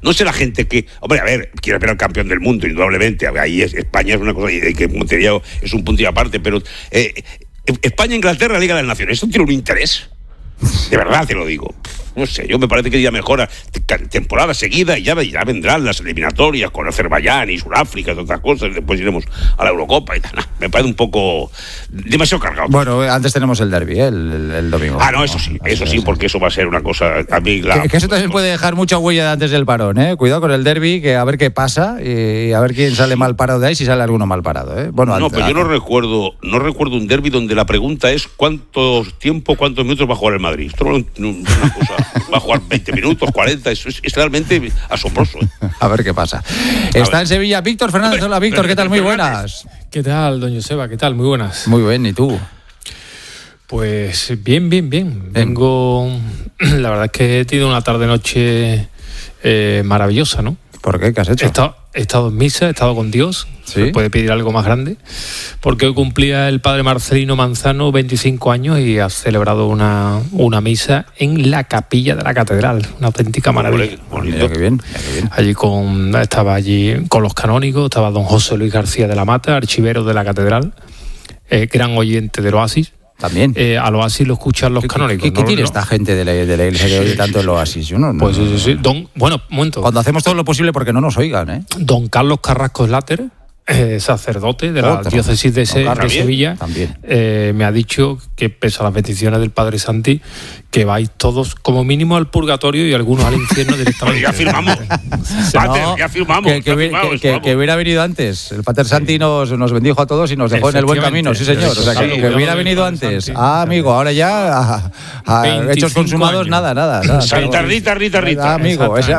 No sé la gente que... Hombre, a ver, quiere ver al campeón del mundo, indudablemente. Ahí España es una cosa que Montevideo es un puntillo aparte, pero España-Inglaterra, Liga de las Naciones, ¿esto tiene un interés? De verdad te lo digo. No sé, yo me parece que ya mejora temporada seguida y ya vendrán las eliminatorias con Azerbaiyán y Sudáfrica y otras cosas, después iremos a la Eurocopa y tal. Me parece un poco demasiado cargado. Bueno, antes tenemos el derbi, el domingo. No, eso sí, porque eso va a ser una cosa... A mí, que eso también puede dejar mucha huella antes del parón, ¿eh? Cuidado con el derbi, que a ver qué pasa y a ver quién sale mal parado de ahí, si sale alguno mal parado, ¿eh? Bueno, pero yo no recuerdo un derbi donde la pregunta es cuántos minutos va a jugar el Madrid. Esto no es una cosa... Va a jugar 20 minutos, 40, eso es realmente asombroso. A ver qué pasa. Está en Sevilla Víctor Fernández. Hola Víctor, ¿qué tal? Muy buenas. ¿Qué tal, don Joseba? ¿Qué tal? Muy buenas. Muy bien, ¿y tú? Pues bien. Vengo... La verdad es que he tenido una tarde-noche maravillosa, ¿no? ¿Por qué? ¿Qué has hecho? He estado en misa, he estado con Dios. ¿Sí? ¿Se puede pedir algo más grande? Porque hoy cumplía el padre Marcelino Manzano 25 años y ha celebrado una misa en la capilla de la catedral. Una auténtica maravilla. Mira, qué bien. Estaba allí con los canónigos, estaba don José Luis García de la Mata, archivero de la catedral, gran oyente del Oasis. También. Al Oasis lo escuchan los canónicos. ¿Qué tiene esta gente de la iglesia que oye tanto el Oasis? Yo no, pues sí. Un momento. Cuando hacemos todo lo posible porque no nos oigan, ¿eh? Don Carlos Carrasco Slater, sacerdote de la diócesis de Sevilla, me ha dicho que, pese a las peticiones del padre Santi, que vais todos como mínimo al purgatorio y algunos al infierno directamente. Ya firmamos. Ya firmamos. Que hubiera venido antes. El pater Santi nos bendijo a todos y nos dejó en el buen camino, sí señor. O sea, que hubiera venido antes. Amigo, ahora ya hechos consumados, nada. Rita. Amigo, ha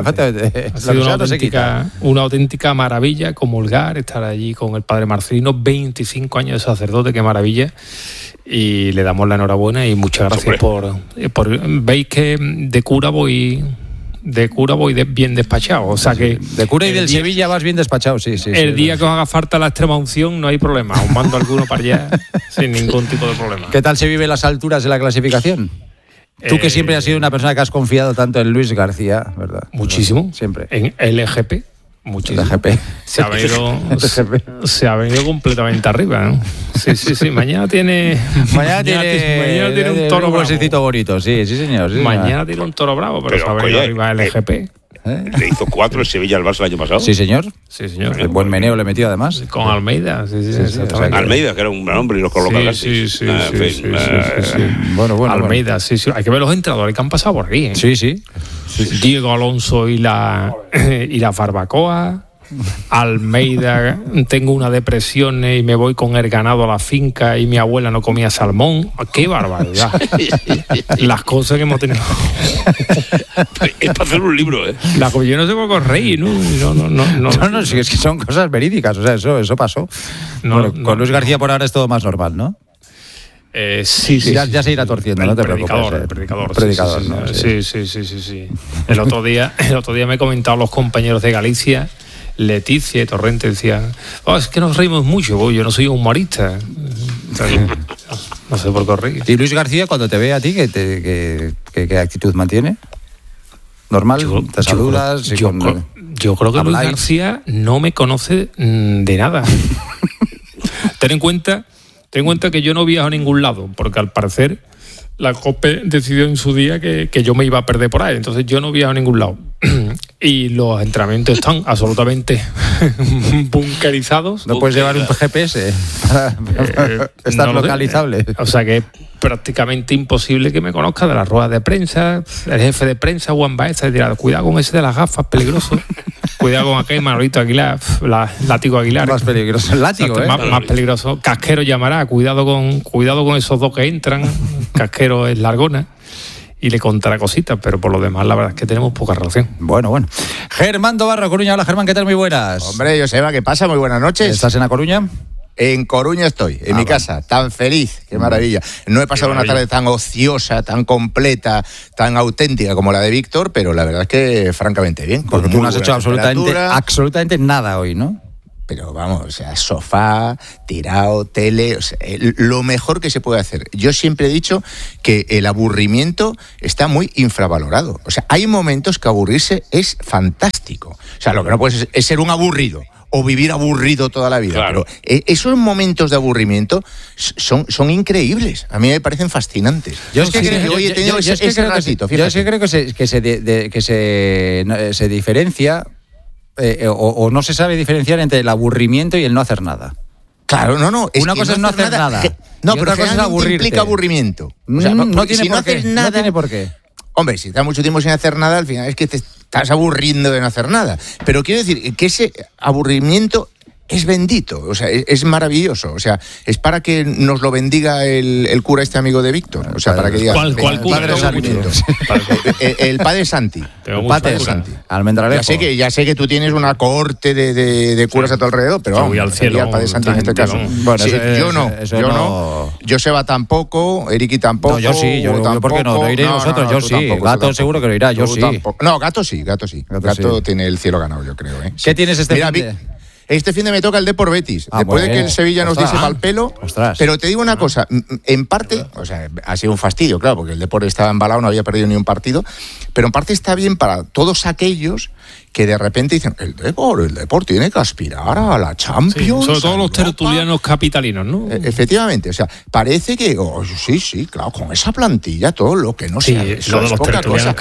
sido una auténtica maravilla comulgar, estar allí con el padre Marcelino, 25 años de sacerdote, qué maravilla. Y le damos la enhorabuena y muchas gracias por veis que de cura voy bien despachado, o sea que de cura y del Sevilla vas bien despachado, sí. El día que os haga falta la extrema unción no hay problema, os mando alguno para allá sin ningún tipo de problema. ¿Qué tal se vive las alturas de la clasificación? Tú que siempre has sido una persona que has confiado tanto en Luis García, ¿verdad? Muchísimo. Siempre. En LGP. Muchísimo. LGP. Se ha venido completamente arriba, ¿no? Sí. Mañana tiene un toro bravo. Un bonito, sí, señor. Mañana tiene un toro bravo, pero se ha venido arriba el LGP. Le hizo 4 el Sevilla al Barça el año pasado. Sí, señor. El buen meneo le metió además. Con Almeida, sí. Almeida, que era un gran hombre y lo colocó sí. Bueno. Almeida, sí. Hay que ver los entrenadores que han pasado por aquí, ¿eh? Sí. Diego Alonso y la barbacoa. Almeida, tengo una depresión y me voy con el ganado a la finca y mi abuela no comía salmón. ¡Qué barbaridad! Las cosas que hemos tenido. Es para hacer un libro, ¿eh? Yo no sé por qué reír, ¿no? No, sí, es que son cosas verídicas, o sea, eso pasó. Con Luis García por ahora es todo más normal, ¿no? Sí. Ya se irá torciendo, no te preocupes. El predicador. Sí. El otro día me he comentado los compañeros de Galicia, Leticia y Torrente, decían, es que nos reímos mucho, yo no soy humorista. No sé por qué reír. ¿Y Luis García, cuando te ve a ti, qué actitud mantiene? ¿Normal? ¿Te saludas? Yo creo que Luis García no me conoce de nada. Ten en cuenta que yo no viajo a ningún lado, porque al parecer la COPE decidió en su día que yo me iba a perder por ahí, entonces yo no viajo a ningún lado. Y los entrenamientos están absolutamente bunkerizados. No puedes llevar un GPS para estar localizable. O sea que es prácticamente imposible que me conozca de las ruedas de prensa. El jefe de prensa, Juan Baeza, dirá, cuidado con ese de las gafas, peligroso. Cuidado con aquel Manolito Aguilar, Látigo Aguilar. Más peligroso el látigo, más peligroso. Casquero llamará, cuidado con esos dos que entran. Casquero es Largona. Y le contará cositas, pero por lo demás la verdad es que tenemos poca relación. Bueno. Germán Dobarro, Coruña. Hola, Germán, ¿qué tal? Muy buenas. Hombre, Joseba, ¿qué pasa? Muy buenas noches. ¿Estás en La Coruña? En Coruña estoy, en mi casa, tan feliz, qué maravilla. No he pasado una tarde tan ociosa, tan completa, tan auténtica como la de Víctor, pero la verdad es que francamente bien. Porque tú no has hecho absolutamente nada hoy, ¿no? pero vamos, o sea, sofá, tirado, tele, o sea, lo mejor que se puede hacer. Yo siempre he dicho que el aburrimiento está muy infravalorado. O sea, hay momentos que aburrirse es fantástico. O sea, lo que no puedes es ser un aburrido o vivir aburrido toda la vida. Claro. Pero esos momentos de aburrimiento son increíbles. A mí me parecen fascinantes. Yo es que creo que se diferencia o no se sabe diferenciar entre el aburrimiento y el no hacer nada. Claro, no. Una cosa es no hacer nada. No, pero otra cosa es aburrirte. Implica aburrimiento. O sea, no tiene por qué. Nada, no tiene por qué. Hombre, si estás mucho tiempo sin hacer nada, al final es que te estás aburriendo de no hacer nada. Pero quiero decir que ese aburrimiento es bendito, o sea, es maravilloso. O sea, es para que nos lo bendiga el cura este amigo de Víctor. O sea, para que diga... ¿Cuál cura? El padre Santi. El padre Santi. Almendralejo. Ya sé que tú tienes una cohorte de curas a tu alrededor, pero vamos, voy al cielo, el padre Santi en este caso. Bueno, sí, yo no. Joseba tampoco, Eriki tampoco. No, yo sí, yo ¿por qué no? ¿Lo iréis vosotros? Yo sí. Gato seguro que lo irá, yo sí. No, Gato sí. Gato tiene el cielo ganado, yo creo. ¿Qué tienes este fin de...? Este fin de me toca el Depor Betis. Después de que el Sevilla nos diese mal pelo. Pero te digo una cosa, en parte, o sea, ha sido un fastidio, claro, porque el Depor estaba embalado, no había perdido ni un partido, pero en parte está bien para todos aquellos que de repente dicen, el Depor tiene que aspirar a la Champions. Sí, sobre todo los tertulianos capitalinos, ¿no? Efectivamente, o sea, parece que, sí, claro, con esa plantilla todo lo que no sea eso es poca cosa.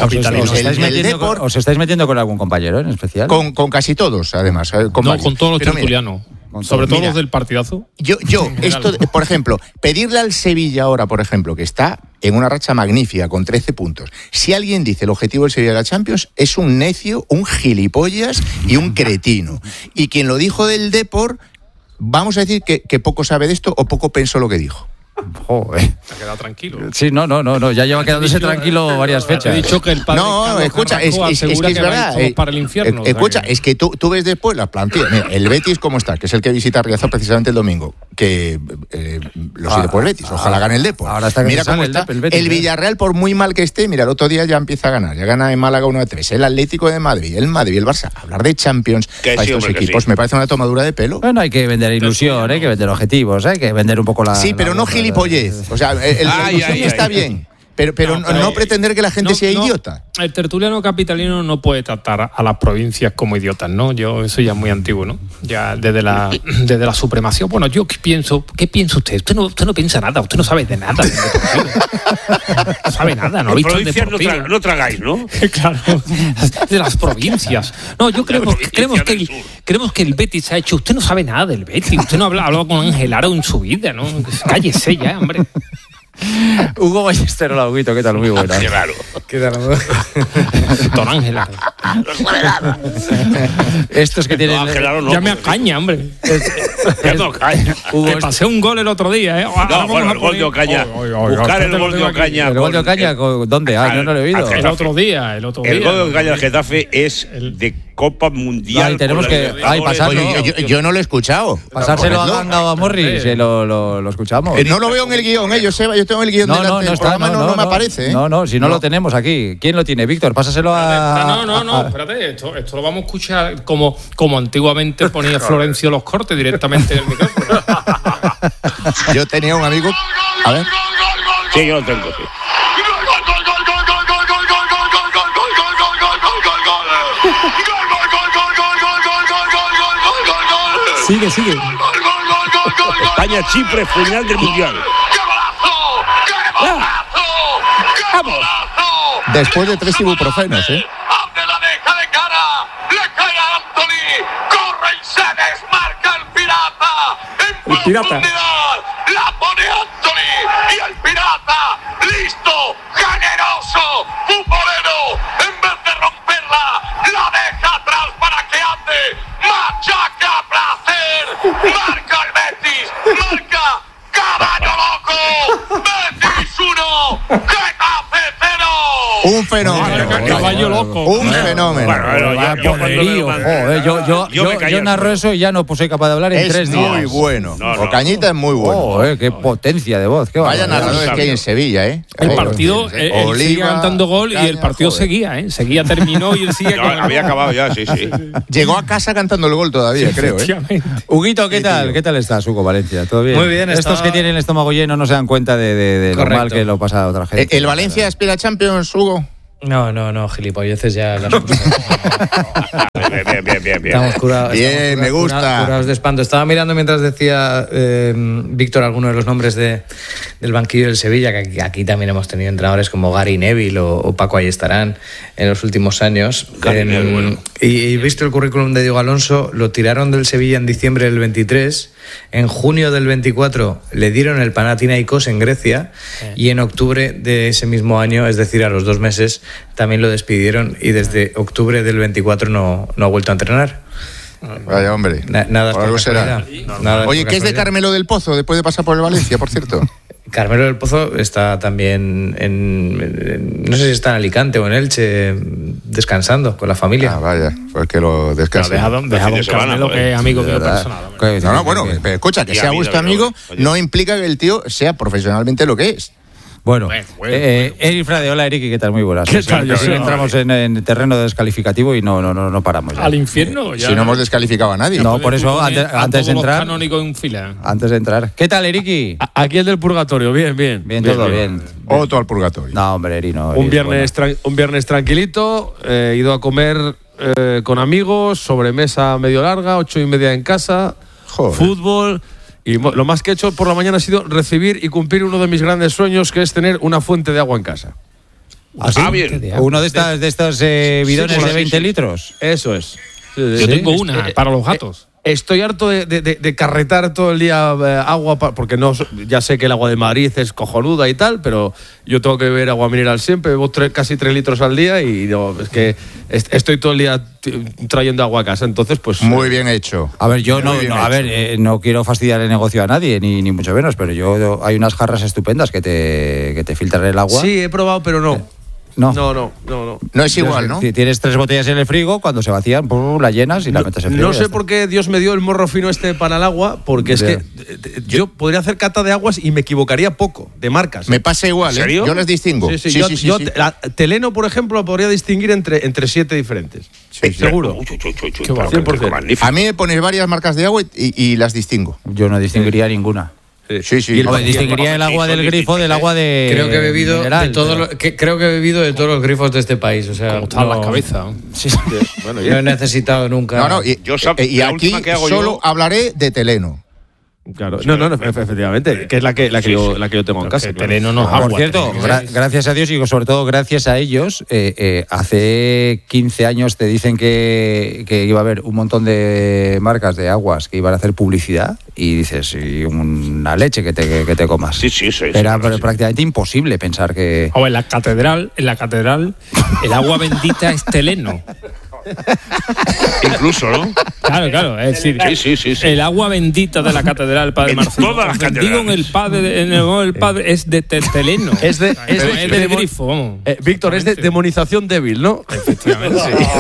¿Os estáis metiendo con algún compañero en especial? Con casi todos, además. Con todos los tertulianos. Sobre todo los del partidazo. Yo esto, por ejemplo, pedirle al Sevilla ahora, por ejemplo, que está en una racha magnífica con 13 puntos. Si alguien dice el objetivo del Sevilla de la Champions, es un necio, un gilipollas y un cretino. Y quien lo dijo del Depor, vamos a decir que poco sabe de esto o poco pensó lo que dijo. Joder. Se ha quedado tranquilo. Sí, no, ya lleva quedándose tranquilo varias fechas. He dicho que el padre escucha, es que es verdad. Para el infierno. Escucha, es que tú ves después las plantillas. Mira, el Betis cómo está, que es el que visita Riazor precisamente el domingo, que lo sigue por el Betis, ojalá gane el Depor. Ahora está mira cómo está. El Villarreal, por muy mal que esté, mira, el otro día ya empieza a ganar, ya gana en Málaga 1-3, el Atlético de Madrid, el Madrid, el Barça. Hablar de Champions para estos equipos me parece una tomadura de pelo. Bueno, hay que vender ilusión, hay que vender objetivos, hay que vender un poco la... Sí, pero no gilipollez. O sea, el ilusión está bien. Pero no pretender que la gente sea idiota. El tertuliano capitalino no puede tratar a las provincias como idiotas, ¿no? Eso ya es muy antiguo, ¿no? Ya desde la supremacía. Bueno, yo ¿qué pienso usted? Usted no piensa nada, usted no sabe de nada. No sabe nada, no ha visto el deportivo. No tragáis, ¿no? Claro, de las provincias. No, yo creemos que el Betis ha hecho... Usted no sabe nada del Betis, usted no ha hablado con Ángel Aro en su vida, ¿no? Cállese ya, hombre. Hugo Ballester, hola, Huguito, ¿qué tal? Muy buena. Qué raro. ¿Qué tal? Don Ángel Aro. No sabe nada. Estos que tienen... Ya me acaña, hombre. Ya me acaña. Te pasé un gol el otro día, ¿eh? No, bueno, el gol de Ocaña. Buscar el gol de Ocaña. ¿El gol de Ocaña? ¿Dónde? No lo he oído. El otro día. El gol de Ocaña al Getafe es de Copa Mundial. Tenemos que pasarlo. Yo no lo he escuchado. Pasárselo a Ganga o a Morris, lo escuchamos. No lo veo en el guión, yo tengo el guión del programa, no me aparece. No, si no lo tenemos aquí. ¿Quién lo tiene? Víctor, pásaselo a... No, espérate, esto lo vamos a escuchar como antiguamente ponía Florencio los cortes directamente en el micrófono. Yo tenía un amigo... A ver. Sí, yo lo tengo, sí. Sigue. España-Chipre, final del Mundial. ¡Vamos! Después de 3 ibuprofenos, Abre la deja de cara. Le cae a Anthony. Corre y se desmarca el pirata. En profundidad. La pone Anthony. Y el pirata, listo, generoso, futbolero. En vez de romperla, la deja atrás para que ande. Machaca a placer. Marca el Betis. Marca Caballo Loco. Betis 1. Getafe 0. Un fenómeno. Caballo loco. loco. Un fenómeno. Yo narro eso y ya no soy capaz de hablar en 3 días. Es muy bueno. Ocañita es muy bueno. Qué potencia de voz. Vaya narradores que hay en Sevilla, ¿eh? El partido, él sigue cantando gol y el partido seguía, ¿eh? Seguía, terminó y él sigue. Había acabado ya, sí. Llegó a casa cantando el gol todavía, creo, ¿eh? Huguito, ¿qué tal? ¿Qué tal estás, Hugo Valencia? ¿Todo bien? Muy bien. Estos que tienen el estómago lleno no se dan cuenta de lo mal que lo pasa a otra gente. ¿El Valencia aspira a Champions, Hugo? No, gilipolleces ya las Bien. Estamos curados. Bien, me gusta. Curados de espanto. Estaba mirando mientras decía Víctor algunos de los nombres del banquillo del Sevilla, que aquí también hemos tenido entrenadores como Gary Neville o Paco Ayestarán en los últimos años. Y visto el currículum de Diego Alonso, lo tiraron del Sevilla en diciembre del 23. En junio del 24 le dieron el Panathinaikos en Grecia y en octubre de ese mismo año, es decir, a los 2 meses, también lo despidieron y desde octubre del 24 no ha vuelto a entrenar. Vaya hombre. Nada por algo será. Oye, ¿qué es de Carmelo del Pozo después de pasar por el Valencia, por cierto? Carmelo del Pozo está también no sé si está en Alicante o en Elche, descansando con la familia. Vaya, pues que lo descanse. Dejado un Carmelo que es amigo mío personal. No, bueno, escucha, que sea vuestro amigo no implica que el tío sea profesionalmente lo que es. Bueno. Eric Frade, hola Eric, ¿qué tal? Muy buenas. ¿Qué tal? Entramos en terreno descalificativo y no paramos. Ya. ¿Al infierno? Ya. Si no hemos descalificado a nadie. No, por eso, antes de entrar. Canónico en fila. Antes de entrar. ¿Qué tal, Eriki? Aquí el del purgatorio, bien. Bien, todo bien. Otro al purgatorio. No, hombre, Eri, no. Un viernes tranquilito, he ido a comer con amigos, sobremesa medio larga, 8:30 en casa, fútbol. Y lo más que he hecho por la mañana ha sido recibir y cumplir uno de mis grandes sueños, que es tener una fuente de agua en casa. Bien. Uno de estos bidones de 20 litros. Eso es. Yo tengo una para los gatos. Estoy harto de carretar todo el día agua, porque ya sé que el agua de Madrid es cojonuda y tal, pero yo tengo que beber agua mineral siempre, bebo casi 3 litros al día y no, es que estoy todo el día trayendo agua a casa, entonces pues... Muy bien hecho. A ver, yo no quiero fastidiar el negocio a nadie, ni mucho menos, pero hay unas jarras estupendas que te filtran el agua. Sí, he probado, pero no. No. No es igual, ¿no? Si tienes 3 botellas en el frigo, cuando se vacían, la llenas y la metes en el frigo. No sé por qué Dios me dio el morro fino para el agua, porque es que yo podría hacer cata de aguas y me equivocaría poco, de marcas. Me pasa igual, ¿eh? Yo las distingo. Sí. Teleno, por ejemplo, podría distinguir entre 7 diferentes. Seguro. 100%. A mí me pones varias marcas de agua y las distingo. Yo no distinguiría ninguna. Sí. Distinguiría el agua del grifo del agua de. Creo que he bebido mineral, de todos los grifos de este país. O sea, como están las cabezas. Sí. No he necesitado nunca. Y aquí solo hablaré de Teleno. Claro, no, efectivamente, que es la que yo tengo en casa. Teleno no es agua. Por cierto, gracias a Dios y sobre todo gracias a ellos, hace 15 años te dicen que iba a haber un montón de marcas de aguas que iban a hacer publicidad y dices, y una leche que te comas. Sí. Era prácticamente imposible pensar que... En la catedral, el agua bendita es Teleno. Incluso, ¿no? Claro, es decir, sí. El agua bendita de la catedral Padre Marcelo. Todas las catedrales. En el Padre es de Teleno. Es de grifo, vamos. Víctor, es de demonización débil, ¿no? Efectivamente.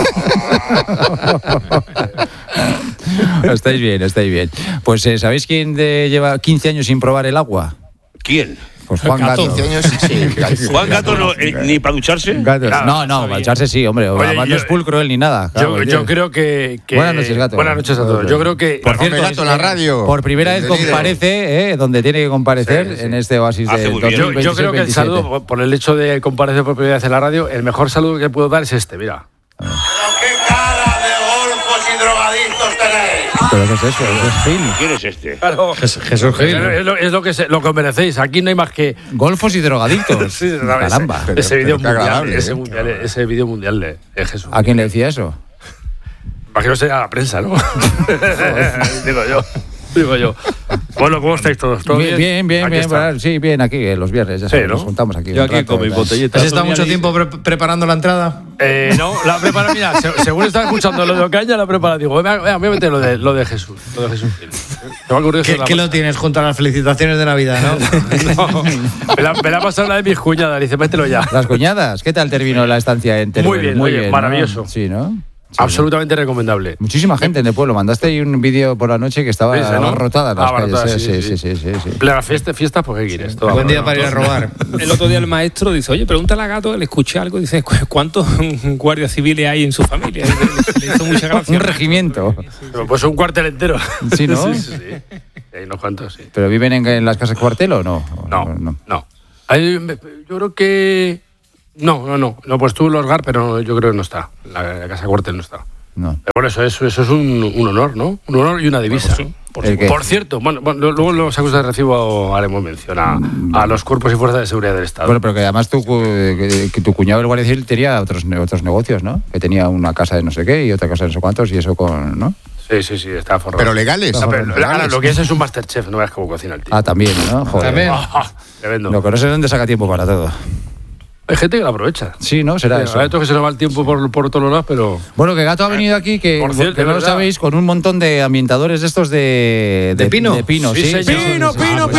Estáis bien. Pues ¿sabéis quién lleva 15 años sin probar el agua? ¿Quién? Pues Juan Gato. Juan Gato ni para ducharse. No, para ducharse sí, hombre. Además no es pulcro él ni nada. Yo creo que... Buenas noches, Gato. Buenas noches a todos. Yo creo que... Por cierto, Gato en la radio. Por primera vez comparece, donde tiene que comparecer en este oasis de 2026. Yo creo que el saludo, por el hecho de comparecer por primera vez en la radio, el mejor saludo que puedo dar es este, mira. Pero qué cara de golfos y drogadictos tenéis. ¿Pero qué es eso? ¿Es Gil? ¿Quién es este? Claro. Jesús Gil. Es lo que merecéis. Aquí no hay más que... Golfos y drogadictos. Sí, caramba. Ese vídeo mundial, increíble. ese vídeo mundial de Jesús. ¿A quién le decía eso? Imagino que sería a la prensa, ¿no? Digo yo. Bueno, ¿cómo estáis todos? ¿Todo bien? Bien. Bueno, sí, bien, aquí los viernes, ya sabes, nos juntamos aquí. Yo aquí con mi botellita. ¿Has estado mucho tiempo preparando la entrada? No, la prepara, mira, según estaba escuchando lo de Ocaña, la prepara, digo, voy a meter lo de Jesús. ¿Qué lo tienes junto a las felicitaciones de Navidad, no? No, me la ha pasado una de mis cuñadas, dice, mételo ya. Las cuñadas, ¿qué tal terminó la estancia en Teruel? Muy bien, maravilloso. ¿no? Sí, ¿no? Sí, absolutamente recomendable. Muchísima gente en el pueblo. Mandaste ahí un vídeo por la noche que estaba abarrotada en las calles. Sí. Plena fiestas, ¿por qué quieres? Buen día para ir a robar. El otro día el maestro dice, oye, pregúntale a Gato, le escuché algo, dice, ¿cuántos guardias civiles hay en su familia? Le hizo mucha gracia. Un regimiento. Pues un cuartel entero. Sí, ¿no? Sí. Hay unos cuantos, sí. ¿Pero viven en las casas cuartel o no? No. Yo creo que... No, pues tú los GAR, pero yo creo que no está. La casa cuartel no está. No. Pero bueno, eso es un honor, ¿no? Un honor y una divisa. Por cierto, bueno, luego los actos de recibo haremos mención a los cuerpos y fuerzas de seguridad del Estado. Bueno, pero que además tu cuñado, el guardia civil, tenía otros negocios, ¿no? Que tenía una casa de no sé qué y otra casa de no sé cuántos y eso con... ¿no? Sí, está forrado. ¿Pero legales? Lo que es un Masterchef, no veas cómo cocina el tío. Ah, también, ¿no? Joder. También. Tremendo. Lo que no sé dónde saca tiempo para todo. Hay gente que lo aprovecha. Sí, ¿no? Será eso. Hay que se nos va el tiempo por todos lados, pero... Bueno, que Gato ha venido aquí, que no lo sabéis, con un montón de ambientadores de estos de pino. De pino, sí. Pino.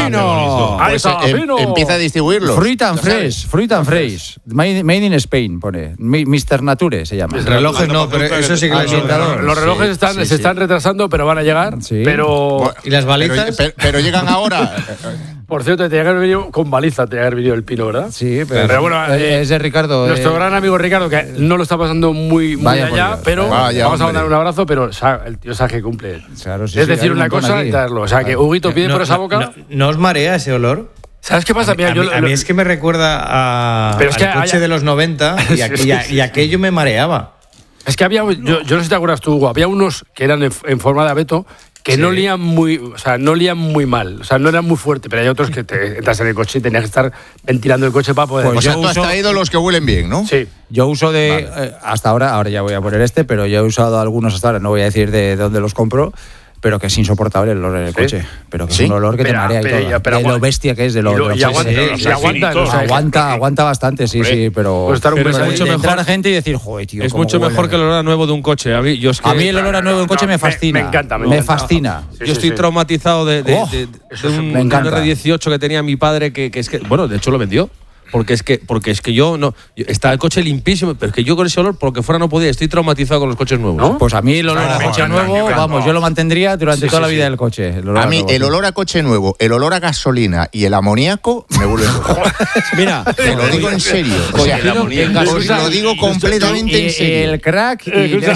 Ahí está, Pino. Empieza a distribuirlos. Fruit and Fresh. Made in Spain, pone. Mr. Nature se llama. Relojes no, pero eso sí que Los relojes se están retrasando, pero van a llegar. Sí. Pero... ¿Y las balizas? Pero llegan ahora. Por cierto, tenía que haber venido con baliza, tenía que haber venido el Pino, ¿verdad? Sí, pero bueno, es de Ricardo. Nuestro gran amigo Ricardo, que no lo está pasando muy allá, pero vamos a mandar un abrazo, pero el tío sabe que cumple. Claro, sí, es decir, una cosa y darlo. O sea, que Huguito pide por esa boca... ¿No os marea ese olor? ¿Sabes qué pasa? A mí es que me recuerda al coche de los 90 y aquello me mareaba. Es que había... Yo no sé si te acuerdas tú, Hugo, había unos que eran en forma de abeto que no olían muy mal, o sea, no eran muy fuertes, pero hay otros que te entras en el coche y tenías que estar ventilando el coche para poder... O sea, tú has traído los que huelen bien, ¿no? Sí. Yo uso hasta ahora ya voy a poner pero yo he usado algunos hasta ahora, no voy a decir de dónde los compro, pero que es insoportable el olor en el coche. Pero que es un olor que te marea y todo. De lo bestia que es, de lo aguanta bastante, sí, pero... Pues estar es mucho mejor entrar gente y decir, joder, tío, es mucho mejor que el olor a nuevo de un coche. A mí el olor a nuevo de un coche me fascina. Me encanta. Me fascina. Yo estoy traumatizado de un R18 que tenía mi padre, que es que... Bueno, de hecho lo vendió. Porque es que yo no... Está el coche limpísimo, pero es que yo con ese olor, por lo que fuera, no podía. Estoy traumatizado con los coches nuevos. ¿No? Pues a mí el olor a coche nuevo, vamos, yo lo mantendría durante toda la vida del coche. A mí el olor a coche nuevo, el olor a gasolina y el amoníaco me vuelven loco. Mira, te lo digo en serio. Os lo digo completamente en serio. El crack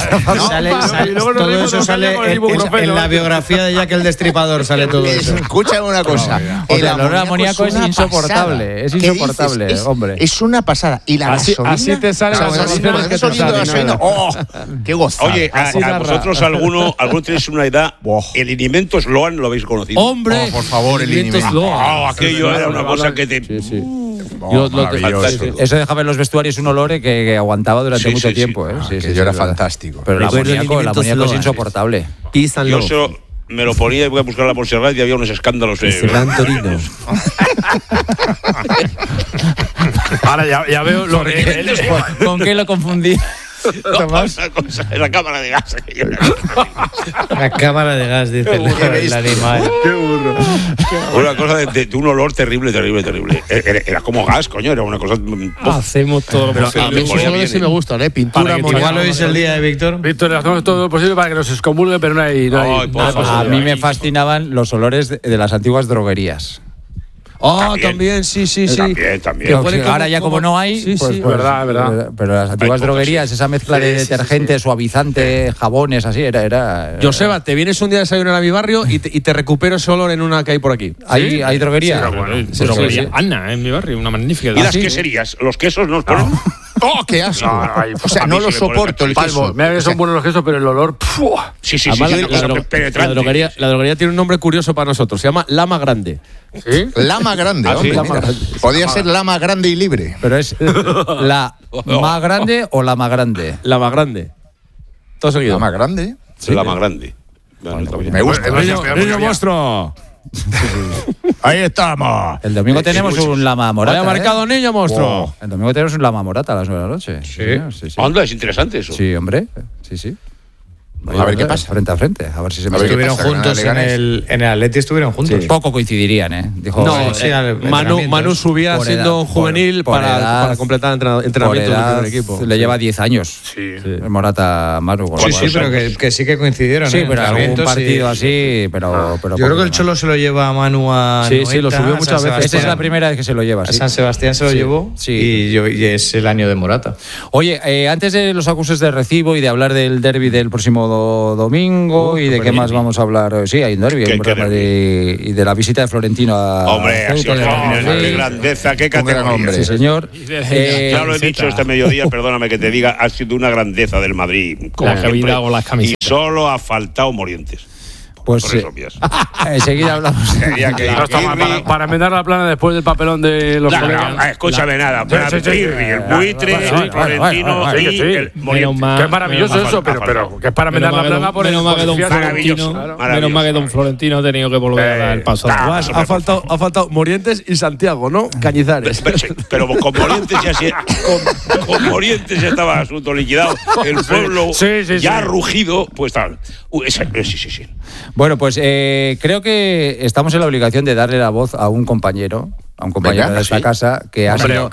todo eso sale en la biografía de Jack el Destripador, sale todo eso. Escúchame una cosa. El olor a amoníaco es insoportable. Es insoportable. Hombre. Es una pasada. Y la gasolina. Así te salen las gasolina que te salen. ¡Oh! ¡Qué gozada! Oye, a vosotros alguno tenéis una edad. El Inimento Sloan lo habéis conocido. ¡Hombre! Por favor, el Inimento. Aquello era una cosa que te. Sí. Eso dejaba en los vestuarios un olor que aguantaba durante mucho tiempo. Yo era fantástico. Pero el amoníaco es insoportable. Yo me lo ponía y voy a buscar a la Montserrat y había unos escándalos. Torino. Ahora ya veo lo que... ¿Con qué lo confundí? La cámara de gas. La cámara de gas, dice el animal. Qué burro. Una cosa de un olor terrible. Era como gas, coño, era una cosa... Hacemos todo lo posible. A mí esos olores sí me gustan, pintura. Igual hoy es el día de Víctor. Víctor, hacemos todo lo posible para que nos excomulguen, pero no hay a mí me fascinaban los olores de las antiguas droguerías. También, sí. También. Ahora ya como no hay, pues, verdad. Pero las antiguas droguerías, esa mezcla de detergente, suavizante, jabones, así, era... Joseba, te vienes un día a desayunar a mi barrio y te recupero ese olor en una que hay por aquí. ¿Hay droguería? Sí, droguería. Ana, en mi barrio, una magnífica. ¿Y las queserías? ¿Los quesos nos ponen? ¡Oh, qué asco! O sea, no lo soporto el queso. Mira que son buenos los quesos, pero el olor... Sí. La droguería tiene un nombre curioso para nosotros. Se llama Lama Grande. ¿Sí? Lama Grande, hombre. Podría ser Lama Grande y Libre. Pero es la más grande o la más grande. Lama Grande. Todo seguido. Lama Grande. Sí, la más grande. Me gusta. Niño monstruo. Ahí estamos. El domingo tenemos un Lama Morata. ¿Haya marcado niño, monstruo? Wow. El domingo tenemos un Lama Morata a las 9 de la noche. Sí. Anda, es interesante eso. Sí, hombre. Sí. A ver qué pasa. Frente a frente. A ver si se me Estuvieron juntos en el Atleti, estuvieron juntos. Sí. Poco coincidirían, ¿eh? Dijo, No, Manu subía siendo juvenil para completar entrenamientos del primer equipo. Le lleva 10 años. Sí. El Morata Manu. Sí, pero que sí que coincidieron. Sí, pero algún Entrenamientos partido así, pero yo creo que el Cholo se lo lleva a Manu a Sí, Noeta, lo subió muchas veces. Esta es la primera vez que se lo lleva. A Sí. San Sebastián se lo llevó y es el año de Morata. Oye, antes de los acuses de recibo y de hablar del derbi del próximo domingo y de qué más vamos a hablar. Sí, hay un derbi y de la visita de Florentino a Hombre, ha sido qué grandeza, qué categoría. Sí, señor. Ya lo he dicho este mediodía, perdóname que te diga, ha sido una grandeza del Madrid. Como La que siempre, hago las y camisetas. solo ha faltado Morientes. Pues Por eso, vías. enseguida hablamos. Quería que No está mal, para enmendar la plana después del papelón de los colegas. Escúchame nada. El buitre, Florentino bueno, y sí. el Morientes. Que es maravilloso eso, pero que es para enmendar la plana por el menos mal que don maravilloso. Florentino, menos mal que don Florentino ha tenido que volver a dar el paso. Además, ha faltado Morientes y Santiago, ¿no? Cañizares. Pero con Morientes con Morientes ya estaba el asunto liquidado. El pueblo ya rugido, pues tal. Sí. Bueno, pues creo que estamos en la obligación de darle la voz a un compañero de esta casa que ha sido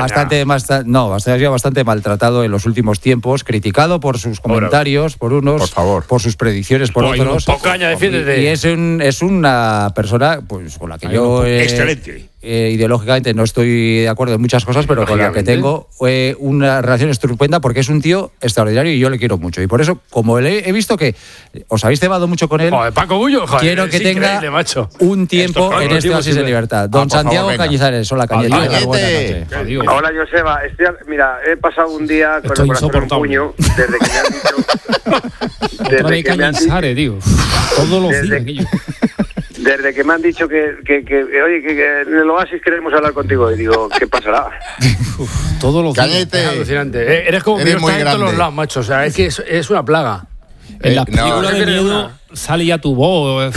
bastante maltratado en los últimos tiempos, criticado por sus comentarios, por unos, por favor, por sus predicciones, por otros. Ocaña, defiéndete. Y es una persona pues con la que yo excelente. Ideológicamente no estoy de acuerdo en muchas cosas, pero con la que tengo una relación estupenda porque es un tío extraordinario y yo le quiero mucho. Y por eso, como he visto que os habéis cebado mucho con él, Paco Bullo, joder, quiero que tenga macho. un tiempo en este Oasis de Libertad. Don Santiago Cañizares, hola Cañete. Hola Joseba, mira, he pasado un día con el corazón en puño desde que me han dicho... Otra vez Cañizares, digo. Todos los días aquello. Desde que me han dicho que en el Oasis queremos hablar contigo. Y digo, ¿qué pasará? Todos los días. Es alucinante. Eres como eres mío, estás en todos los lados, macho. O sea, es que es una plaga. En las películas de miedo sale ya tu voz.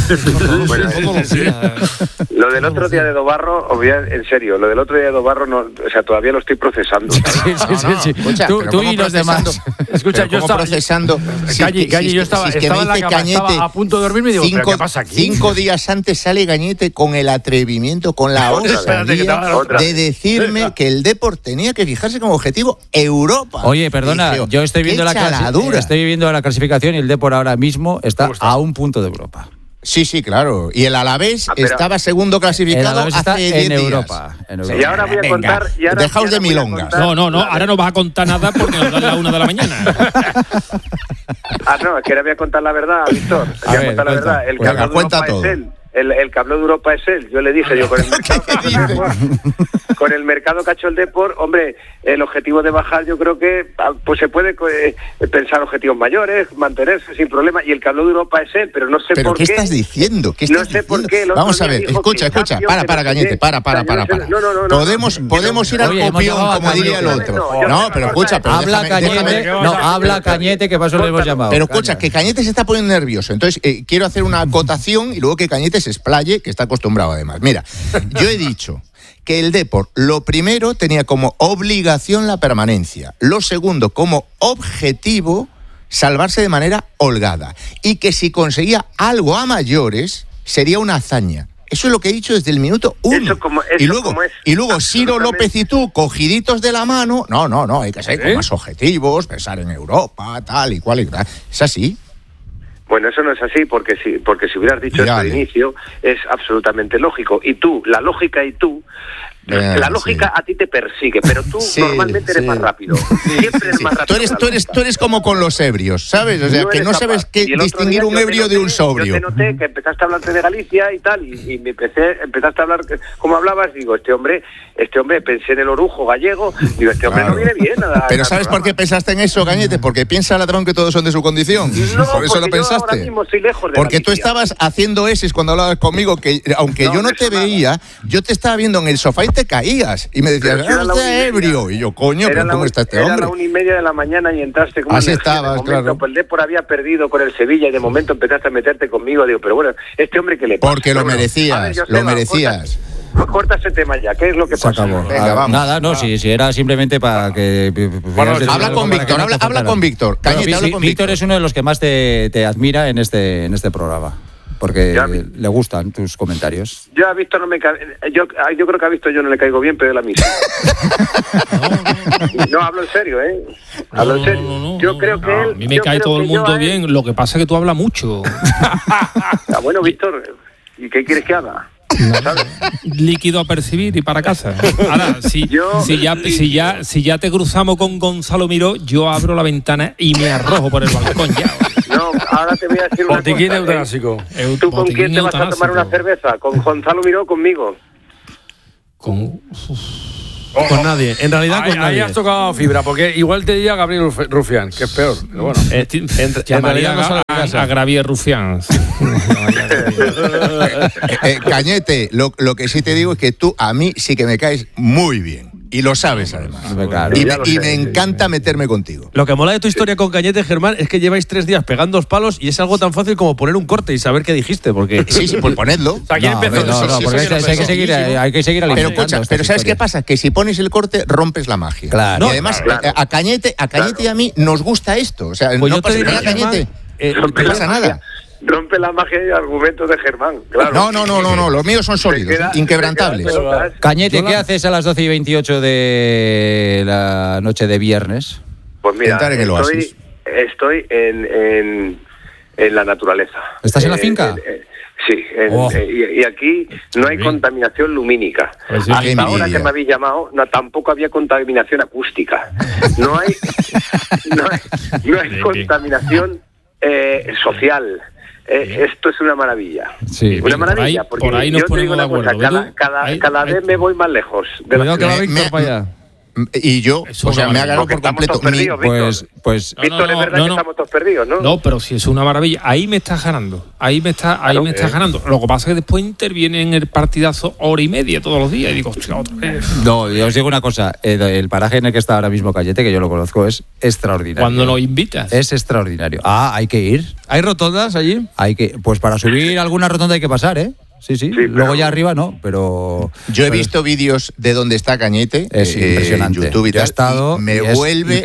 Lo del otro día de Dobarro, en serio, lo del otro día de Dobarro, todavía lo estoy procesando. Sí. Escucha, Tú y los demás. Escucha, yo estaba procesando. Cañi, yo estaba en la cama, estaba a punto de dormirme y digo, ¿pero qué pasa aquí? 5 días antes sale Cañete con el atrevimiento, con la osadía de decirme que el Depor tenía que fijarse como objetivo Europa. Oye, perdona, Dije, yo estoy viendo la clasificación y el Depor ahora mismo está a un punto de Europa. Sí, claro. Y el Alavés estaba segundo clasificado hace 10 en días. Europa. Y ahora voy a contar... Dejaos de milongas. No, ahora no vas a contar nada porque nos dan la 1 de la mañana. No, es que ahora voy a contar la verdad, Víctor. Voy a contar la verdad. El que habló de Europa es él. El que habló de Europa es él. Yo le dije, con el mercado que ha hecho el Depor, hombre, el objetivo de bajar, yo creo que pues se puede pensar objetivos mayores, mantenerse sin problema, y el que habló de Europa es él, pero no sé por qué. ¿Qué estás diciendo? No sé por qué. Vamos a ver, escucha, para, Cañete, para. Podemos ir al copión, como diría el otro. No, pero escucha, habla Cañete, que paso le hemos llamado. Pero escucha, que Cañete se está poniendo nervioso, entonces quiero hacer una acotación y luego que Cañete se explaye, que está acostumbrado además. Mira, yo he dicho que el Depor, lo primero, tenía como obligación la permanencia, lo segundo, como objetivo, salvarse de manera holgada, y que si conseguía algo a mayores, sería una hazaña. Eso es lo que he dicho desde el minuto 1. Y luego Ciro López y tú, cogiditos de la mano, no, hay que ser con más objetivos, pensar en Europa, tal y cual y tal. ¿Es así? Bueno, eso no es así, porque si hubieras dicho esto al inicio, es absolutamente lógico. Y tú, la lógica la lógica a ti te persigue, pero tú normalmente eres más rápido. Siempre eres más rápido. Tú eres como con los ebrios, ¿sabes? O sea, que no sabes distinguir un ebrio de un sobrio. Yo te noté que empezaste a hablarte de Galicia y tal, y empezaste a hablar como hablabas, digo, este hombre, pensé en el orujo gallego, digo, este hombre no viene bien. Pero ¿sabes por qué pensaste en eso, Cañete? Porque piensa el ladrón que todos son de su condición. Por eso lo pensaste. Ahora mismo estoy lejos de porque Galicia. Tú estabas haciendo eses cuando hablabas conmigo, que aunque yo no te veía, yo te estaba viendo en el sofá y te caías y me decías, está ebrio. Y yo, coño, pero ¿cómo está este hombre? Era la 1:30 de la mañana y entraste como así estabas, claro. Pues el Depor había perdido con el Sevilla y de momento empezaste a meterte conmigo. Digo, pero bueno, este hombre que le pasa. Porque lo merecías, lo merecías. Corta ese tema ya, ¿qué es lo que pasa? Venga, vamos. Nada, no, si era simplemente para que... Bueno, habla con Víctor, habla con Víctor. Cañete, habla con Víctor es uno de los que más te admira en este programa. Porque le gustan tus comentarios. Yo a Víctor no me yo creo que a Víctor yo no le caigo bien, pero él a mí sí. No, hablo en serio, ¿eh? Hablo en serio. Yo creo que él... A mí me cae todo el mundo bien, lo que pasa es que tú hablas mucho. Bueno, Víctor, ¿y qué quieres que haga? Líquido a percibir y para casa. Ahora, si ya te cruzamos con Gonzalo Miró, yo abro la ventana y me arrojo por el balcón ya. No, ahora te voy a decir una botiquín cosa. Eutanásico. ¿Tú con quién te vas a tomar una cerveza? ¿Con Gonzalo Miró o conmigo? Con nadie, en realidad con nadie. Ahí has tocado fibra, porque igual te diría Gabriel Rufián, que es peor. Pero bueno, en realidad no sale a Gabriel Rufián. Cañete, lo que sí te digo es que tú a mí sí que me caes muy bien. Y lo sabes, además. Claro. Y me encanta meterme contigo. Lo que mola de tu historia con Cañete, Germán, es que lleváis 3 días pegando los palos y es algo tan fácil como poner un corte y saber qué dijiste. Porque... Sí, pues ponedlo. Porque hay que seguir alimentando. Pero ¿sabes qué pasa? Que si pones el corte, rompes la magia. Claro. Y además, a Cañete y a mí nos gusta esto. O sea, pues no pasa nada, Cañete. No pasa nada. Rompe la magia y argumentos de Germán, claro. No, los míos son sólidos, inquebrantables. Cañete, ¿qué haces a las 12:28 de la noche de viernes? Pues mira, estoy en la naturaleza. ¿Estás en la finca? Sí, y aquí no hay contaminación lumínica. Hasta ahora que me habéis llamado, tampoco había contaminación acústica. No hay contaminación social. Esto es una maravilla. Sí. Una maravilla, porque por ahí nos yo te digo una cosa, cada vez me voy más lejos. Cuidado que va Víctor para allá. Y yo, me ha ganado por completo. Pues Víctor, es verdad que estamos todos perdidos, ¿no? No, pero si es una maravilla, ahí me estás ganando. Ahí me estás ganando. Lo que pasa es que después interviene en el partidazo 1:30 todos los días y digo, hostia, otra vez. No, yo os digo una cosa, el paraje en el que está ahora mismo Cañete, que yo lo conozco, es extraordinario. Cuando nos invitas. Es extraordinario. Hay que ir. ¿Hay rotondas allí? Pues para subir alguna rotonda hay que pasar, ¿eh? Sí. Luego ya arriba no, pero... Yo he visto vídeos de donde está Cañete. Es impresionante. En YouTube y tal. He estado, me vuelve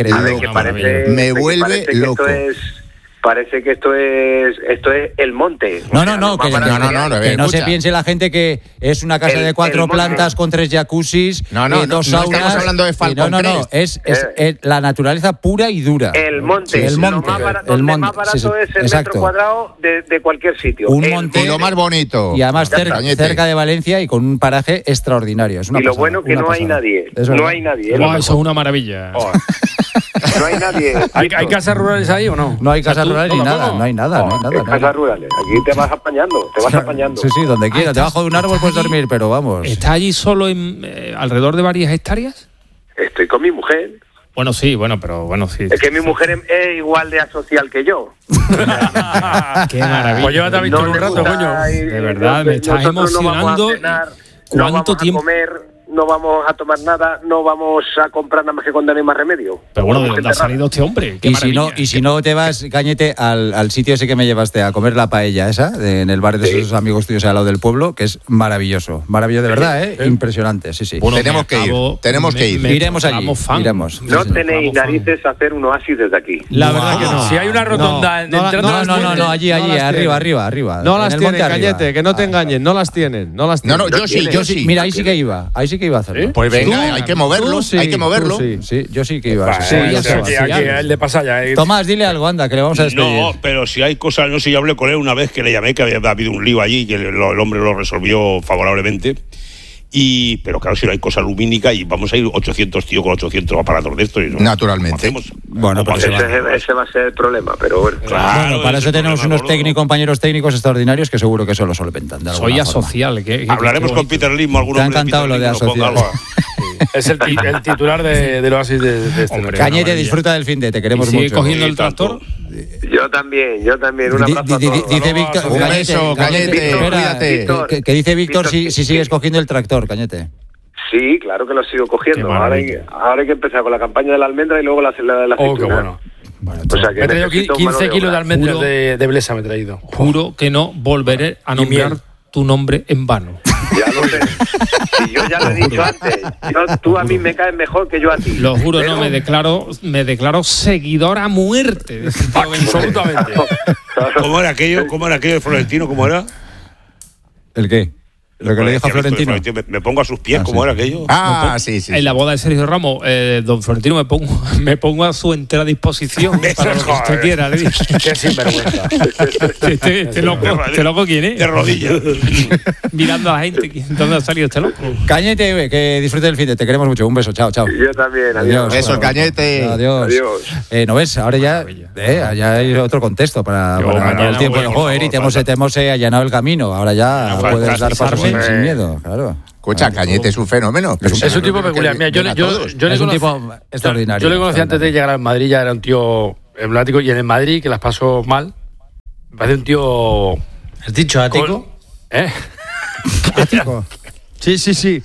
loco. Parece que esto es el monte. Que no se piense la gente que es una casa de 4 plantas con 3 jacuzzis, 2 saunas. No estamos hablando de Falcon. No, es la naturaleza pura y dura. El monte. Lo más barato es el metro cuadrado de cualquier sitio. Un monte. Y lo más bonito. Y además cerca de Valencia y con un paraje extraordinario. Y lo bueno que no hay nadie. No hay nadie. Eso es una maravilla. No hay nadie. ¿Hay casas rurales ahí o no? No hay casas rurales ni nada, no hay nada. Casas rurales, aquí te vas apañando. Sí, donde quieras, debajo de un árbol puedes dormir, pero vamos. ¿Estás allí solo alrededor de varias hectáreas? Estoy con mi mujer. Bueno, sí. Es que mi mujer es igual de asocial que yo. Qué maravilla. Pues llévate a Víctor un rato, coño. De verdad, me estás emocionando. ¿Cuánto tiempo? No vamos a tomar nada, no vamos a comprar nada más que cuando no hay más remedio. Pero bueno, ¿de dónde ha salido este hombre? Y si no te vas, Cañete, al sitio ese que me llevaste a comer la paella esa, en el bar de esos amigos tuyos al lado del pueblo, que es maravilloso. Maravilloso de verdad, ¿eh? Impresionante, sí. Bueno, tenemos que ir. Iremos allí. Iremos. No tenéis narices a hacer un oasis desde aquí. La verdad que no. Si hay una rotonda... No, allí, arriba. No las tienen, Cañete, que no te engañen, no las tienen. No, yo sí. Mira, ahí sí que iba a hacerlo. Pues venga, hay que moverlo. Sí, yo sí que iba. Aquí el de pasalla. Tomás, dile algo, anda, que le vamos a despedir. No, pero si hay cosas, no sé, yo hablé con él una vez que le llamé, que había habido un lío allí, que el hombre lo resolvió favorablemente. Pero claro, si no hay cosa lumínica y vamos a ir 800 tíos con 800 aparatos de esto. Naturalmente. Bueno, pues ese va a ser el problema, pero bueno. Claro, bueno, para eso tenemos unos compañeros técnicos extraordinarios que seguro que eso lo solventan. Soy asocial. Hablaremos con Peter Lim, algún hombre. Te ha encantado lo de asocial. Es el titular del Oasis de este hombre. Cañete, disfruta del fin de, te queremos mucho. ¿Sigue cogiendo el tractor? Yo también. Un abrazo a todos. Dice Víctor, un beso, Cañete, cuídate. Que dice Víctor si sigues cogiendo el tractor, Cañete. Sí, claro que lo sigo cogiendo. Ahora hay que empezar con la campaña de la almendra y luego la de la aceituna. Qué bueno. O sea, que me he traído 15 kilos de almendras de Blesa, me he traído. Juro que no volveré a nombrar tu nombre en vano. Ya lo sé. Si yo ya lo he dicho antes. Tú a mí me caes mejor que yo a ti. Lo juro, pero... me declaro seguidor a muerte. Absolutamente. ¿Cómo era aquello de Florentino? ¿Cómo era? ¿El qué? Lo que le dijo a Florentino. Me pongo a sus pies, ¿cómo era aquello? Sí. En la boda de Sergio Ramos, don Florentino, me pongo a su entera disposición para lo que usted quiera. Le dije. Qué sinvergüenza. Este loco, ¿quién es? De rodillas. Mirando a la gente. ¿Dónde ha salido este loco? Cañete, que disfrute del fin de. Te queremos mucho. Un beso. Chao. Yo también. Adiós. Besos, Cañete. Adiós. ¿No ves? Ahora ya hay otro contexto para el tiempo del juego. Eri, te hemos allanado el camino. Ahora ya puedes dar pasos sin miedo, claro. Escucha, Cañete es un fenómeno. Es un tipo peculiar. Mira, yo es un tipo extraordinario. Yo le conocí antes de llegar al Madrid, ya era un tío emblemático, y en el Madrid, que las pasó mal, me parece un tío... ¿Has dicho ático? ¿Ático? Sí.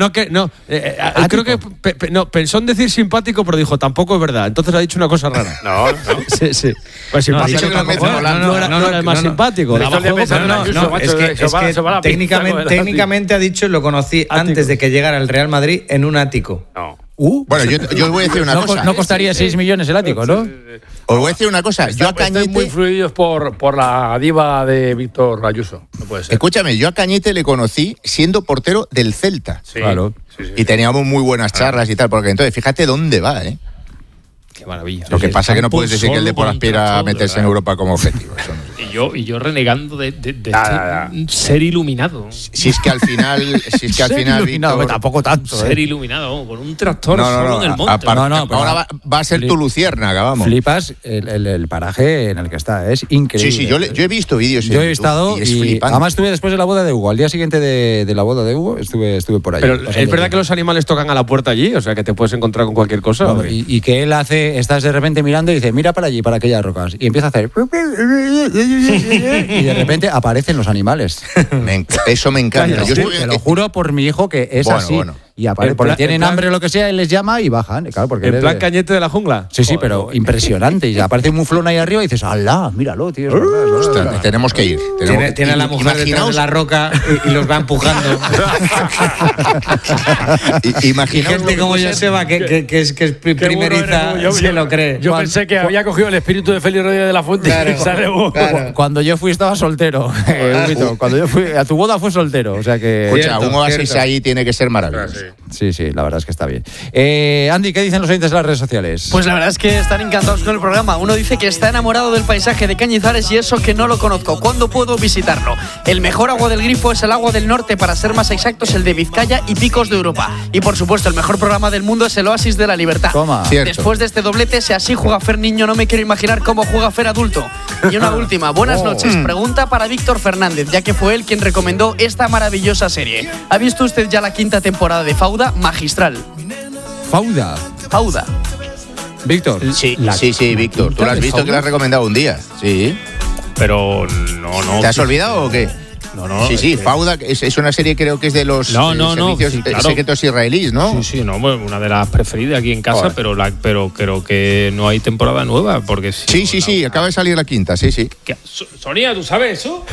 Creo que pensó en decir simpático, pero dijo, tampoco es verdad. Entonces ha dicho una cosa rara. No. Sí. Pues simpático no era el más simpático. Es que técnicamente ha dicho, lo conocí antes de que llegara al Real Madrid en un ático. No. Bueno, yo os voy a decir una cosa. No costaría 6 millones el ático, ¿no? Os voy a decir una cosa. Yo a Cañete... Están muy influidos por la diva de Víctor Ayuso. No puede ser. Escúchame, yo a Cañete le conocí siendo portero del Celta. Sí, claro. Sí. Y teníamos muy buenas charlas y tal, porque entonces fíjate dónde va, ¿eh? Qué maravilla. Lo que pasa es que no puedes decir que el Depor aspira a meterse en Europa como objetivo. Eso no. Y yo renegando de ser iluminado. Si es que al final Víctor, tampoco tanto. Ser iluminado, con un tractor solo en el monte. Ahora va a ser tu luciérnaga, vamos. Flipas el paraje en el que está, es increíble. Sí, yo he visto vídeos. Yo he estado y es flipante. Además estuve después de la boda de Hugo. Al día siguiente de la boda de Hugo estuve por allí. Pero es verdad que los animales tocan a la puerta allí, o sea que te puedes encontrar con cualquier cosa. Bueno, y que él estás de repente mirando y dice, mira para allí, para aquellas rocas. Y empieza a hacer... Y de repente aparecen los animales. Eso me encanta. Te lo juro por mi hijo que es así. Y aparece, porque tienen hambre o lo que sea, él les llama y bajan. Claro, porque ¿En plan Cañete de la jungla? Sí, pero impresionante. Y aparece un muflón ahí arriba y dices, ¡alá! Míralo, tío. Tenemos que ir. Tiene a la mujer detrás de la roca y los va empujando. Imaginaos gente como Joseba, que es primeriza, se lo cree. Yo pensé que había cogido el espíritu de Félix Rodríguez de la Fuente. Claro. Cuando yo fui estaba soltero. Cuando yo fui a tu boda fue soltero. O sea que... Escucha, un oasis ahí tiene que ser maravilloso. Sí, la verdad es que está bien. Andy, ¿qué dicen los oyentes de las redes sociales? Pues la verdad es que están encantados con el programa. Uno dice que está enamorado del paisaje de Cañizares y eso que no lo conozco. ¿Cuándo puedo visitarlo? El mejor agua del grifo es el agua del norte, para ser más exactos, el de Vizcaya y Picos de Europa. Y por supuesto, el mejor programa del mundo es el Oasis de la Libertad. Toma. Después de este doblete, si así juega Fer niño, no me quiero imaginar cómo juega Fer adulto. Y una última, buenas noches. Pregunta para Víctor Fernández, ya que fue él quien recomendó esta maravillosa serie. ¿Ha visto usted ya la 5ª temporada de Fauda? Magistral. Fauda. Víctor. Sí, Víctor. Tú lo has visto, que lo has recomendado un día. Sí. Pero no. ¿Te has olvidado o qué? No. Sí, Fauda es una serie, creo que es de los servicios secretos israelíes, ¿no? Sí, una de las preferidas aquí en casa, pero creo que no hay temporada nueva, porque sí, acaba de salir la 5ª, sí. Sonia, ¿tú sabes eso?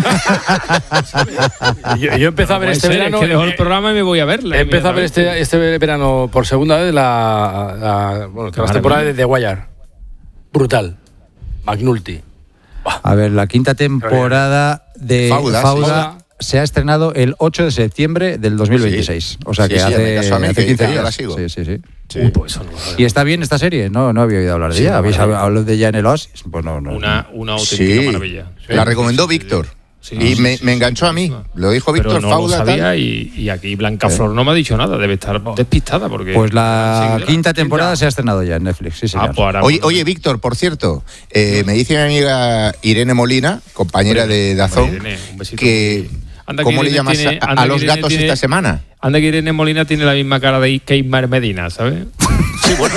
yo empecé a ver este verano. Es que dejo el programa y me voy a verla. Empecé a ver este verano por segunda vez la temporada de The Wire. Brutal. McNulty. A ver, la 5ª temporada de Fauda se ha estrenado el 8 de septiembre del 2026. O sea que hace 15 días. La sigo. Sí. Pues eso no. ¿Y está bien esta serie? No había oído hablar de ella. ¿Habéis hablado de ella en el Oasis? Pues no. Una auténtica maravilla. La recomendó Víctor. Y me enganchó a mí. Lo dijo Víctor, pero no Fauda. Lo sabía, y aquí Blanca Flor no me ha dicho nada. Debe estar despistada. Porque pues la 5ª temporada se ha estrenado ya en Netflix. Sí, señor. Oye, Víctor, por cierto, me dice mi amiga Irene Molina, compañera de Dazón, que... ¿Cómo le llamas a los gatos esta semana? Anda que Irene Molina tiene la misma cara de Keimar Medina, ¿sabes? Sí, bueno.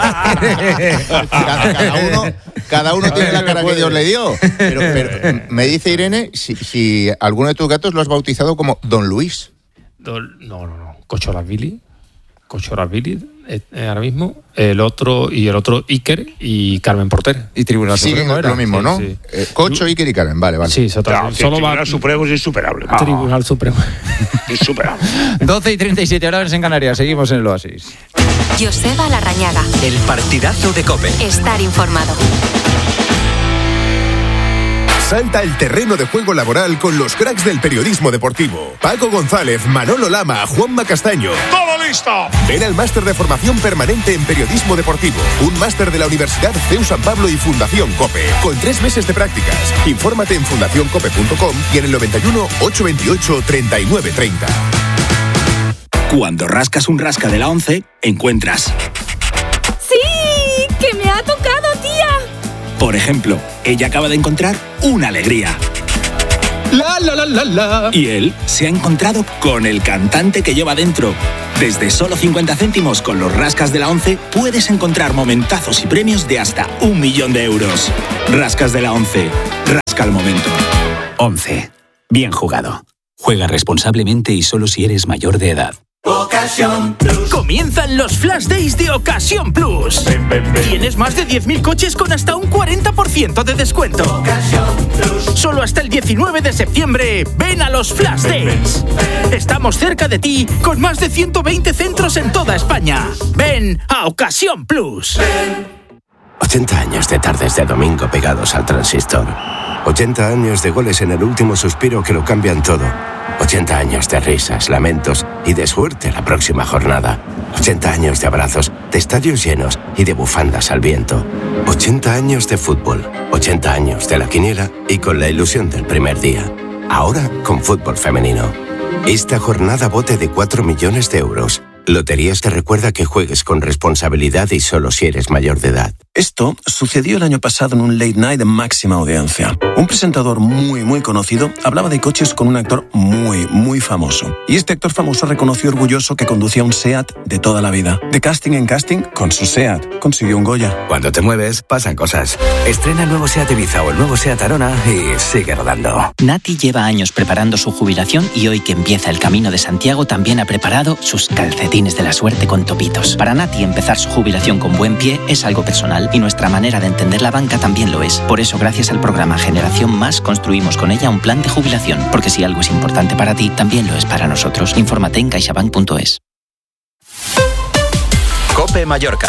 cada uno tiene la cara que Dios le dio. Pero me dice Irene si alguno de tus gatos lo has bautizado como Don Luis. No. Cochorazvili, ahora mismo, el otro Iker y Carmen Porter. Y Tribunal Supremo era lo mismo, ¿no? Sí. Cocho, Iker y Carmen, vale. Sí, claro, solo Tribunal Supremo es insuperable. Tribunal Supremo. Insuperable. 12:37 horas en Canarias, seguimos en el Oasis. Joseba Larrañaga. El partidazo de COPE. Estar informado. Salta al terreno de juego laboral con los cracks del periodismo deportivo. Paco González, Manolo Lama, Juanma Castaño. ¡Todo listo! Ven al máster de formación permanente en periodismo deportivo. Un máster de la Universidad CEU San Pablo y Fundación COPE. Con 3 meses de prácticas. Infórmate en fundacioncope.com y en el 91 828 3930. Cuando rascas un rasca de la 11, encuentras... ¡Sí! ¡Que me ha tocado, tía! Por ejemplo, ella acaba de encontrar una alegría. ¡La, la, la, la, la! Y él se ha encontrado con el cantante que lleva dentro. Desde solo 50 céntimos con los rascas de la 11 puedes encontrar momentazos y premios de hasta 1 millón de euros. Rascas de la 11. Rasca el momento. 11. Bien jugado. Juega responsablemente y solo si eres mayor de edad. Ocasión Plus. Comienzan los Flash Days de Ocasión Plus. Ven, ven, ven. Tienes más de 10.000 coches con hasta un 40% de descuento. Ocasión Plus. Solo hasta el 19 de septiembre. Ven a los Flash Days. Estamos cerca de ti con más de 120 centros en toda España. Ven a Ocasión Plus. 80 años de tardes de domingo pegados al transistor. 80 años de goles en el último suspiro que lo cambian todo. 80 años de risas, lamentos y de suerte la próxima jornada. 80 años de abrazos, de estadios llenos y de bufandas al viento. 80 años de fútbol, 80 años de la quiniela y con la ilusión del primer día. Ahora con fútbol femenino. Esta jornada bote de 4 millones de euros. Loterías te recuerda que juegues con responsabilidad y solo si eres mayor de edad. Esto sucedió el año pasado en un late night de máxima audiencia. Un presentador muy conocido hablaba de coches con un actor muy famoso. Y este actor famoso reconoció orgulloso que conducía un SEAT de toda la vida. De casting en casting, con su SEAT consiguió un Goya. Cuando te mueves, pasan cosas. Estrena el nuevo SEAT Ibiza o el nuevo SEAT Arona y sigue rodando. Nati lleva años preparando su jubilación y hoy que empieza el Camino de Santiago también ha preparado sus calcetines de la suerte con topitos. Para Nati empezar su jubilación con buen pie es algo personal y nuestra manera de entender la banca también lo es. Por eso, gracias al programa Generación Más, construimos con ella un plan de jubilación, porque si algo es importante para ti, también lo es para nosotros. Infórmate en caixabank.es. COPE Mallorca.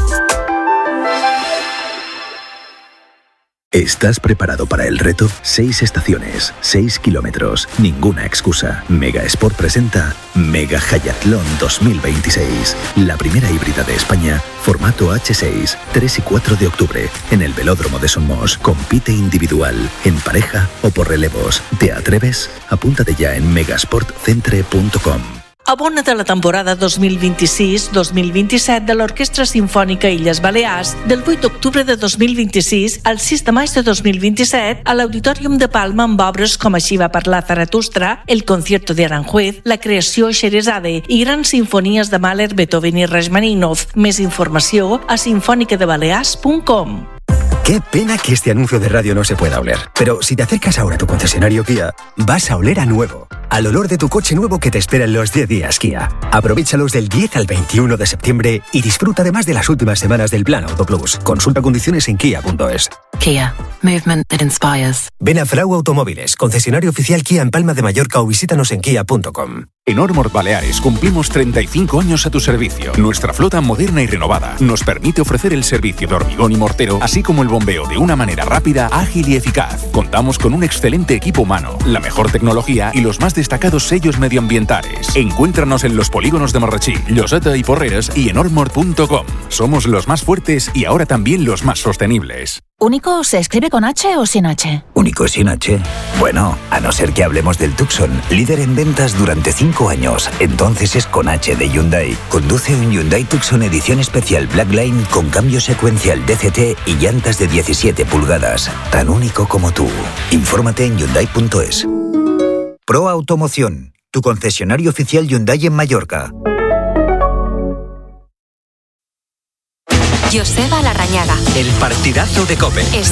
¿Estás preparado para el reto? 6 estaciones, 6 kilómetros, ninguna excusa. Mega Sport presenta Mega Hayatlón 2026. La primera híbrida de España, formato H6, 3 y 4 de octubre, en el Velódromo de Somos. Compite individual, en pareja o por relevos. ¿Te atreves? Apúntate ya en megasportcentre.com. Abona't a la temporada 2026-2027 de l'Orquestra Simfònica Illes Balears del 8 d'octubre de 2026 al 6 de maig de 2027 a l'Auditorium de Palma amb obres com Així va parlar Zaratustra, El concierto de Aranjuez, La creació Xerezade i grans sinfonies de Mahler, Beethoven i Rachmaninoff. Més informació a sinfonicadebalears.com. Qué pena que este anuncio de radio no se pueda oler. Pero si te acercas ahora a tu concesionario Kia, vas a oler a nuevo. Al olor de tu coche nuevo que te espera en los 10 días Kia. Aprovéchalos del 10 al 21 de septiembre y disfruta además de las últimas semanas del plan Auto Plus. Consulta condiciones en kia.es. Kia. Movement that inspires. Ven a Frau Automóviles, concesionario oficial Kia en Palma de Mallorca o visítanos en kia.com. En Ormord Baleares cumplimos 35 años a tu servicio. Nuestra flota moderna y renovada nos permite ofrecer el servicio de hormigón y mortero, así como el bombeo de una manera rápida, ágil y eficaz. Contamos con un excelente equipo humano, la mejor tecnología y los más destacados sellos medioambientales. Encuéntranos en los polígonos de Marrachí, Lloseta y Porreres y en ormord.com. Somos los más fuertes y ahora también los más sostenibles. ¿Único se escribe con H o sin H? ¿Único sin H? Bueno, a no ser que hablemos del Tucson, líder en ventas durante 5 años. Entonces es con H de Hyundai. Conduce un Hyundai Tucson edición especial Blackline con cambio secuencial DCT y llantas de 17 pulgadas. Tan único como tú. Infórmate en Hyundai.es. Pro Automoción, tu concesionario oficial Hyundai en Mallorca. Joseba Larrañaga. El partidazo de COPE.